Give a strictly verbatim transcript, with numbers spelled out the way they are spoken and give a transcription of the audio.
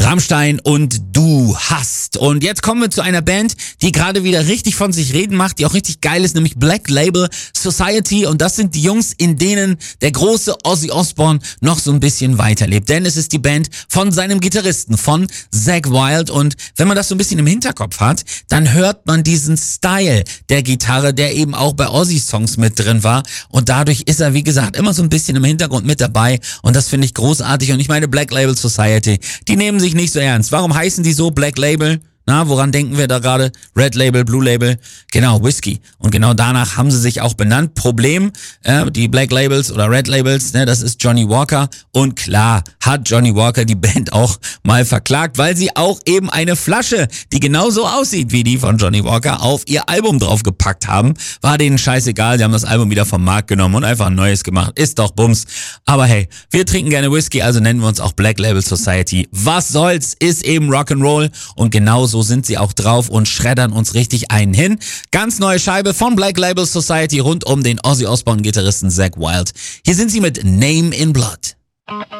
Rammstein und Du hast. Und jetzt kommen wir zu einer Band, die gerade wieder richtig von sich reden macht, die auch richtig geil ist, nämlich Black Label Society. Und das sind die Jungs, in denen der große Ozzy Osbourne noch so ein bisschen weiterlebt. Denn es ist die Band von seinem Gitarristen, von Zakk Wylde. Und wenn man das so ein bisschen im Hinterkopf hat, dann hört man diesen Style der Gitarre, der eben auch bei Ozzys Songs mit drin war. Und dadurch ist er, wie gesagt, immer so ein bisschen im Hintergrund mit dabei. Und das finde ich großartig. Und ich meine, Black Label Society, die nehmen sich nicht so ernst. Warum heißen die so Black Label? Na, woran denken wir da gerade? Red Label, Blue Label, genau, Whisky. Und genau danach haben sie sich auch benannt. Problem, äh, die Black Labels oder Red Labels, ne, das ist Johnny Walker. Und klar hat Johnny Walker die Band auch mal verklagt, weil sie auch eben eine Flasche, die genauso aussieht wie die von Johnny Walker, auf ihr Album draufgepackt haben. War denen scheißegal, sie haben das Album wieder vom Markt genommen und einfach ein neues gemacht. Ist doch Bums. Aber hey, wir trinken gerne Whisky, also nennen wir uns auch Black Label Society. Was soll's, ist eben Rock'n'Roll und genauso sind sie auch drauf und schreddern uns richtig einen hin. Ganz neue Scheibe von Black Label Society rund um den Ozzy Osbourne Gitarristen Zakk Wylde. Hier sind sie mit Name in Blood.